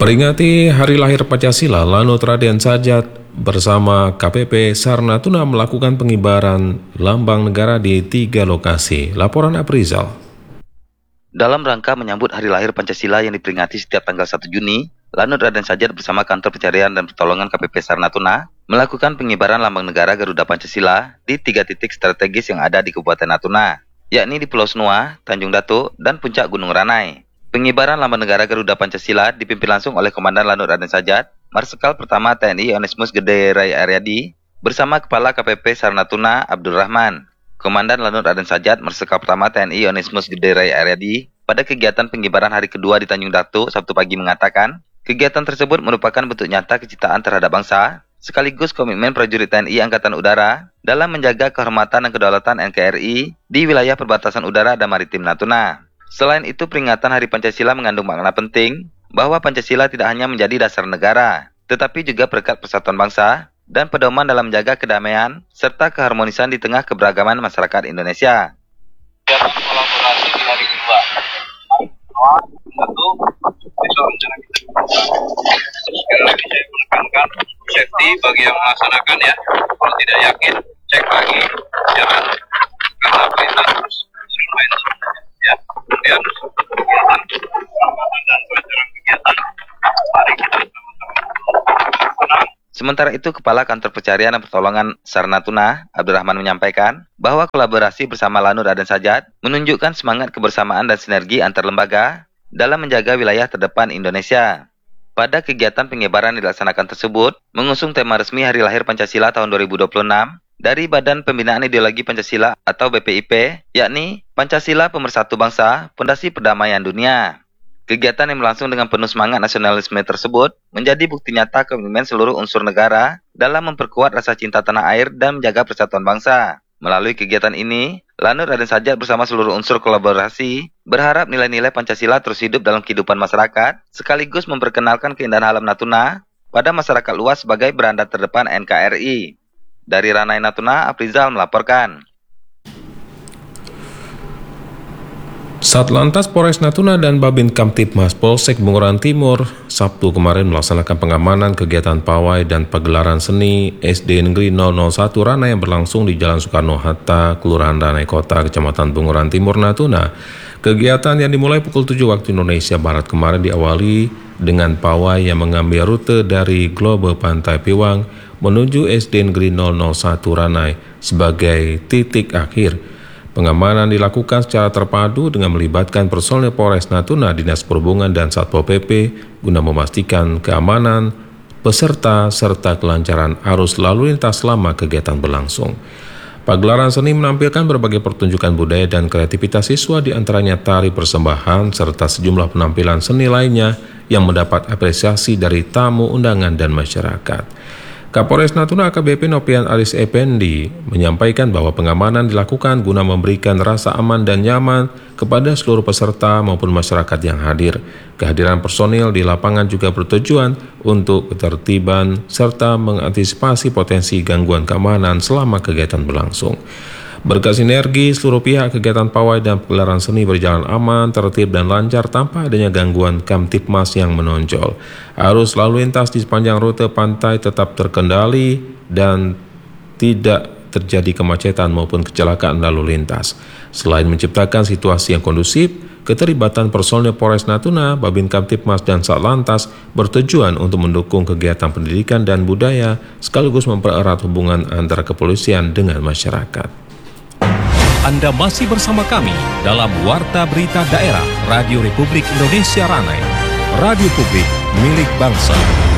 Peringati Hari Lahir Pancasila, Lanut Raden Sajat bersama KPP SAR Natuna melakukan pengibaran lambang negara di 3 lokasi. Laporan Aprizal. Dalam rangka menyambut Hari Lahir Pancasila yang diperingati setiap tanggal 1 Juni, Lanut Raden Sajat bersama Kantor Pencarian dan Pertolongan KPP SAR Natuna melakukan pengibaran lambang negara Garuda Pancasila di 3 titik strategis yang ada di Kabupaten Natuna, yakni di Pulau Senua, Tanjung Datuk, dan Puncak Gunung Ranai. Pengibaran lambang negara Garuda Pancasila dipimpin langsung oleh Komandan Lanut Raden Sajat, Marsikal Pertama TNI Onesmus Gede Rai Aryadi, bersama Kepala KPP SAR Natuna Abdul Rahman. Komandan Lanut Raden Sajat, Marsikal Pertama TNI Onesmus Gede Rai Aryadi, pada kegiatan pengibaran hari kedua di Tanjung Datuk Sabtu pagi mengatakan, kegiatan tersebut merupakan bentuk nyata kecintaan terhadap bangsa, sekaligus komitmen prajurit TNI Angkatan Udara dalam menjaga kehormatan dan kedaulatan NKRI di wilayah perbatasan udara dan maritim Natuna. Selain itu, peringatan Hari Pancasila mengandung makna penting bahwa Pancasila tidak hanya menjadi dasar negara, tetapi juga perekat persatuan bangsa dan pedoman dalam menjaga kedamaian serta keharmonisan di tengah keberagaman masyarakat Indonesia. Kegiatan kolaborasi di hari kedua. Tentu besok rencana kita. Sekali lagi saya menekankan safety bagi yang melaksanakan ya. Kalau tidak yakin, cek lagi. Jangan karena perintah terus main ya. Kemudian kegiatan dan pelajaran kegiatan. Mari kita sama-sama. Sementara itu, Kepala Kantor Pencarian dan Pertolongan SAR Natuna, Abdul Rahman menyampaikan bahwa kolaborasi bersama Lanut Raden Sajat menunjukkan semangat kebersamaan dan sinergi antar lembaga dalam menjaga wilayah terdepan Indonesia. Pada kegiatan pengibaran dilaksanakan tersebut, mengusung tema resmi Hari Lahir Pancasila tahun 2026 dari Badan Pembinaan Ideologi Pancasila atau BPIP, yakni Pancasila Pemersatu Bangsa, Pondasi Perdamaian Dunia. Kegiatan yang berlangsung dengan penuh semangat nasionalisme tersebut menjadi bukti nyata komitmen seluruh unsur negara dalam memperkuat rasa cinta tanah air dan menjaga persatuan bangsa. Melalui kegiatan ini, Lanut Raden Sajat bersama seluruh unsur kolaborasi berharap nilai-nilai Pancasila terus hidup dalam kehidupan masyarakat, sekaligus memperkenalkan keindahan alam Natuna pada masyarakat luas sebagai beranda terdepan NKRI. Dari Ranai Natuna, Aprizal melaporkan. Satlantas Polres Natuna dan Babin Kamtibmas Polsek Bunguran Timur Sabtu kemarin melaksanakan pengamanan kegiatan pawai dan pagelaran seni SD Negeri 001 Ranai yang berlangsung di Jalan Soekarno-Hatta, Kelurahan Ranai Kota, Kecamatan Bunguran Timur, Natuna. Kegiatan yang dimulai pukul 7 waktu Indonesia Barat kemarin diawali dengan pawai yang mengambil rute dari Globe Pantai Piwang menuju SD Negeri 001 Ranai sebagai titik akhir. Pengamanan dilakukan secara terpadu dengan melibatkan personel Polres Natuna, Dinas Perhubungan dan Satpol PP guna memastikan keamanan peserta serta kelancaran arus lalu lintas selama kegiatan berlangsung. Pagelaran seni menampilkan berbagai pertunjukan budaya dan kreativitas siswa, di antaranya tari persembahan serta sejumlah penampilan seni lainnya yang mendapat apresiasi dari tamu undangan dan masyarakat. Kapolres Natuna AKBP Nopian Aris Effendi menyampaikan bahwa pengamanan dilakukan guna memberikan rasa aman dan nyaman kepada seluruh peserta maupun masyarakat yang hadir. Kehadiran personil di lapangan juga bertujuan untuk ketertiban serta mengantisipasi potensi gangguan keamanan selama kegiatan berlangsung. Berkat sinergi seluruh pihak, kegiatan pawai dan pagelaran seni berjalan aman, tertib dan lancar tanpa adanya gangguan Kamtibmas yang menonjol. Arus lalu lintas di sepanjang rute pantai tetap terkendali dan tidak terjadi kemacetan maupun kecelakaan lalu lintas. Selain menciptakan situasi yang kondusif, keterlibatan personil Polres Natuna, Babin Kamtibmas dan Satlantas bertujuan untuk mendukung kegiatan pendidikan dan budaya sekaligus mempererat hubungan antara kepolisian dengan masyarakat. Anda masih bersama kami dalam Warta Berita Daerah Radio Republik Indonesia Ranai, radio publik milik bangsa.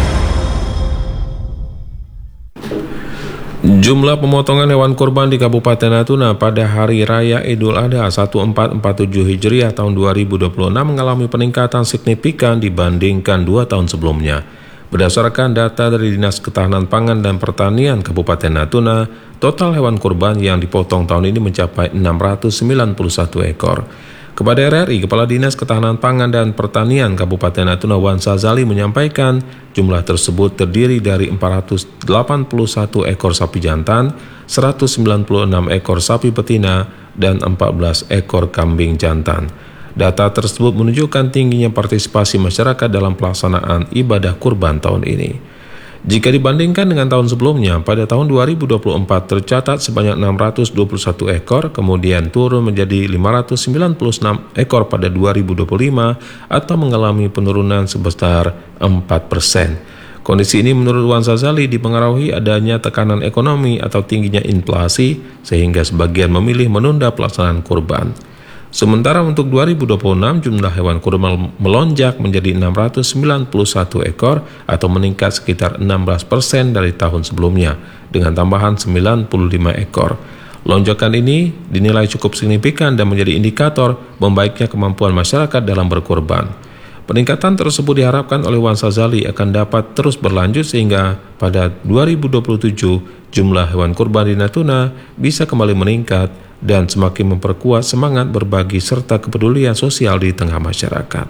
Jumlah pemotongan hewan kurban di Kabupaten Natuna pada Hari Raya Idul Adha 1447 Hijriah tahun 2026 mengalami peningkatan signifikan dibandingkan 2 tahun sebelumnya. Berdasarkan data dari Dinas Ketahanan Pangan dan Pertanian Kabupaten Natuna, total hewan kurban yang dipotong tahun ini mencapai 691 ekor. Kepada RRI, Kepala Dinas Ketahanan Pangan dan Pertanian Kabupaten Natuna Wan Sazali menyampaikan jumlah tersebut terdiri dari 481 ekor sapi jantan, 196 ekor sapi betina, dan 14 ekor kambing jantan. Data tersebut menunjukkan tingginya partisipasi masyarakat dalam pelaksanaan ibadah kurban tahun ini. Jika dibandingkan dengan tahun sebelumnya, pada tahun 2024 tercatat sebanyak 621 ekor, kemudian turun menjadi 596 ekor pada 2025 atau mengalami penurunan sebesar 4%. Kondisi ini menurut Wan Sazali dipengaruhi adanya tekanan ekonomi atau tingginya inflasi, sehingga sebagian memilih menunda pelaksanaan kurban. Sementara untuk 2026 jumlah hewan kurban melonjak menjadi 691 ekor atau meningkat sekitar 16% dari tahun sebelumnya dengan tambahan 95 ekor. Lonjakan ini dinilai cukup signifikan dan menjadi indikator membaiknya kemampuan masyarakat dalam berkurban. Peningkatan tersebut diharapkan oleh Wan Sazali akan dapat terus berlanjut sehingga pada 2027 jumlah hewan kurban di Natuna bisa kembali meningkat dan semakin memperkuat semangat berbagi serta kepedulian sosial di tengah masyarakat.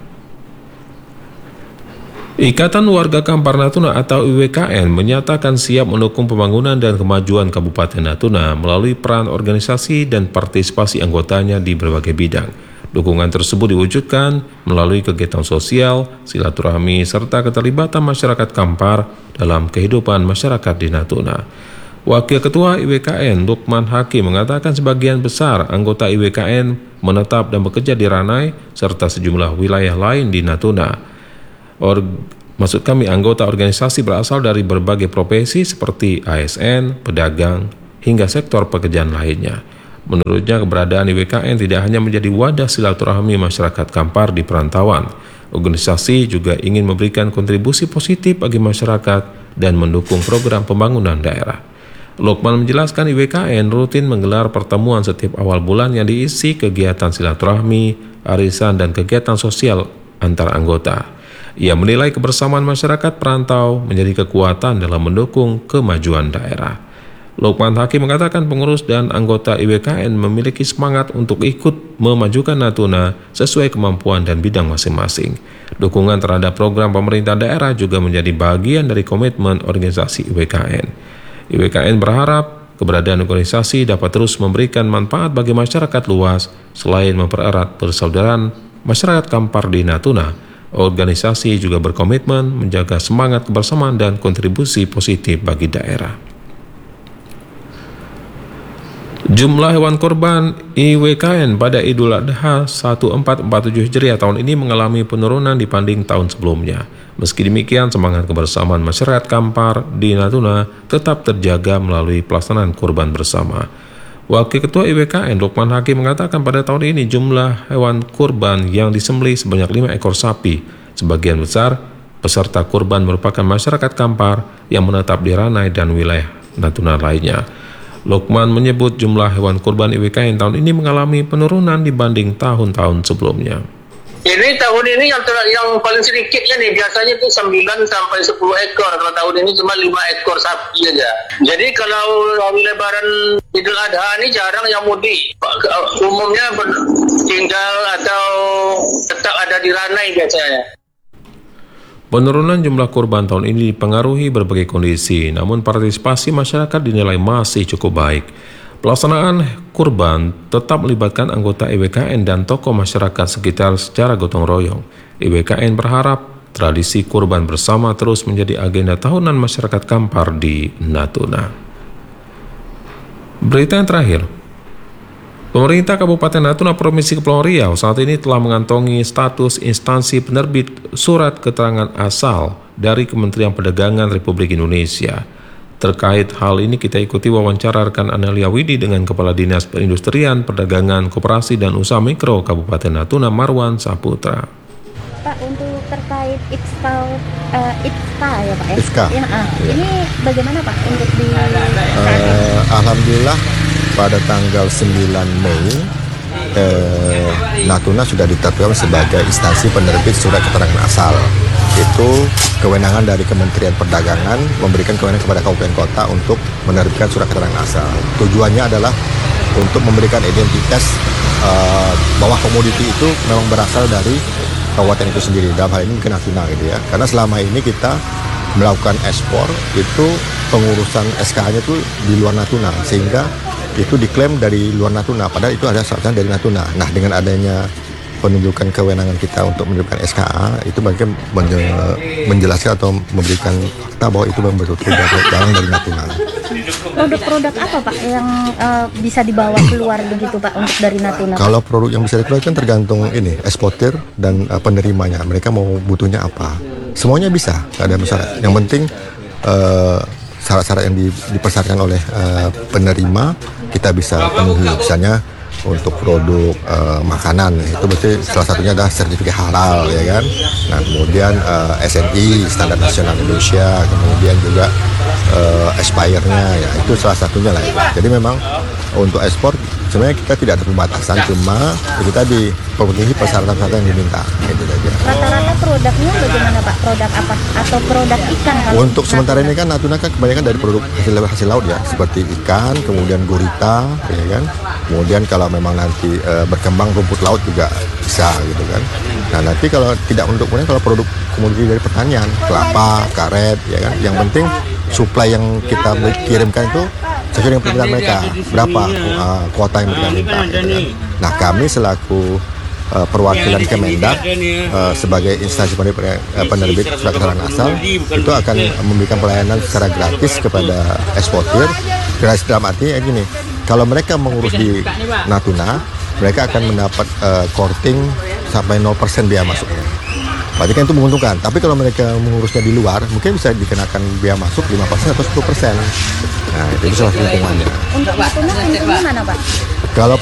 Ikatan Warga Kampar Natuna atau IWKN menyatakan siap mendukung pembangunan dan kemajuan Kabupaten Natuna melalui peran organisasi dan partisipasi anggotanya di berbagai bidang. Dukungan tersebut diwujudkan melalui kegiatan sosial, silaturahmi, serta keterlibatan masyarakat Kampar dalam kehidupan masyarakat di Natuna. Wakil Ketua IWKN Lukman Hakim mengatakan sebagian besar anggota IWKN menetap dan bekerja di Ranai serta sejumlah wilayah lain di Natuna. Anggota organisasi berasal dari berbagai profesi seperti ASN, pedagang, hingga sektor pekerjaan lainnya. Menurutnya keberadaan IWKN tidak hanya menjadi wadah silaturahmi masyarakat Kampar di perantauan. Organisasi juga ingin memberikan kontribusi positif bagi masyarakat dan mendukung program pembangunan daerah. Lukman menjelaskan IWKN rutin menggelar pertemuan setiap awal bulan yang diisi kegiatan silaturahmi, arisan, dan kegiatan sosial antar anggota. Ia menilai kebersamaan masyarakat perantau menjadi kekuatan dalam mendukung kemajuan daerah. Lukman Hakim mengatakan pengurus dan anggota IWKN memiliki semangat untuk ikut memajukan Natuna sesuai kemampuan dan bidang masing-masing. Dukungan terhadap program pemerintah daerah juga menjadi bagian dari komitmen organisasi IWKN. IWKN berharap keberadaan organisasi dapat terus memberikan manfaat bagi masyarakat luas. Selain mempererat persaudaraan masyarakat Kampar di Natuna, organisasi juga berkomitmen menjaga semangat kebersamaan dan kontribusi positif bagi daerah. Jumlah hewan kurban IWKN pada Idul Adha 1447 Hijriah tahun ini mengalami penurunan dibanding tahun sebelumnya. Meski demikian, semangat kebersamaan masyarakat Kampar di Natuna tetap terjaga melalui pelaksanaan kurban bersama. Wakil Ketua IWKN Lukman Hakim mengatakan pada tahun ini jumlah hewan kurban yang disembelih sebanyak 5 ekor sapi. Sebagian besar peserta kurban merupakan masyarakat Kampar yang menetap di Ranai dan wilayah Natuna lainnya. Lukman menyebut jumlah hewan kurban IWKN tahun ini mengalami penurunan dibanding tahun-tahun sebelumnya. Ini tahun ini yang paling sedikitnya nih, biasanya itu 9 sampai 10 ekor. Kalau tahun ini cuma 5 ekor sapi aja. Jadi kalau lebaran Idul Adha ini jarang yang mudik. Umumnya tinggal atau tetap ada di Ranai biasanya. Penurunan jumlah kurban tahun ini dipengaruhi berbagai kondisi, namun partisipasi masyarakat dinilai masih cukup baik. Pelaksanaan kurban tetap melibatkan anggota IWKN dan tokoh masyarakat sekitar secara gotong royong. IWKN berharap tradisi kurban bersama terus menjadi agenda tahunan masyarakat Kampar di Natuna. Berita yang terakhir. Pemerintah Kabupaten Natuna Provinsi Kepulauan Riau saat ini telah mengantongi status instansi penerbit surat keterangan asal dari Kementerian Perdagangan Republik Indonesia. Terkait hal ini kita ikuti wawancara rekan Analia Widi dengan Kepala Dinas Perindustrian, Perdagangan, Koperasi dan Usaha Mikro Kabupaten Natuna Marwan Saputra. Pak, untuk terkait IPSKA ya Pak ya? IPSKA. Ya, ini bagaimana Pak untuk di Alhamdulillah pada tanggal 9 Mei Natuna sudah ditetapkan sebagai instansi penerbit surat keterangan asal. Itu kewenangan dari Kementerian Perdagangan memberikan kewenangan kepada kabupaten kota untuk menerbitkan surat keterangan asal. Tujuannya adalah untuk memberikan identitas bahwa komoditi itu memang berasal dari kabupaten itu sendiri, dalam hal ini mungkin Natuna gitu ya. Karena selama ini kita melakukan ekspor itu pengurusan SKH-nya itu di luar Natuna, sehingga itu diklaim dari luar Natuna, padahal itu ada seharusnya dari Natuna. Nah, dengan adanya penunjukan kewenangan kita untuk menerbitkan SKA itu bagian menjelaskan atau memberikan fakta bahwa itu betul-betul barang dari Natuna. Produk-produk apa Pak yang bisa dibawa keluar begitu Pak untuk dari Natuna? Kalau produk yang bisa dikeluarkan tergantung ini eksportir dan penerimanya. Mereka mau butuhnya apa? Semuanya bisa, nggak ada masalah. Yang penting syarat-syarat yang dipersyaratkan oleh penerima kita bisa penuhi. Misalnya untuk produk makanan itu berarti salah satunya adalah sertifikat halal ya kan. Nah kemudian SNI Standar Nasional Indonesia, kemudian juga expirednya ya itu salah satunya lah. Jadi memang untuk ekspor sebenarnya kita tidak ada pembatasan, cuma kita dipenuhi persyaratan-persyaratan yang diminta gitu saja. Rata-rata produknya bagaimana Pak? Produk apa? Atau produk ikan? Kalau untuk sementara ini kan Natuna kan kebanyakan dari produk hasil laut ya, seperti ikan, kemudian gurita, ya kan. Kemudian kalau memang nanti berkembang rumput laut juga bisa gitu kan. Nah nanti kalau tidak untuk kemudian kalau produk komoditi dari pertanian, kelapa, karet, ya kan. Yang penting suplai yang kita kirimkan itu sesuai dengan permintaan mereka, berapa kuota yang mereka minta. Gitu kan. Nah kami selaku perwakilan Kemendak sebagai instansi penerbit surat keterangan asal itu akan memberikan pelayanan secara gratis kepada eksportir. Gratis dalam arti gini, kalau mereka mengurus di Natuna, mereka akan mendapat korting sampai 0% biaya masuknya. Berarti kan itu menguntungkan. Tapi kalau mereka mengurusnya di luar, mungkin bisa dikenakan biaya masuk 5% atau 10%. Nah itu salah satu keuntungannya. untuk Natuna keuntungan mana Pak? Kalau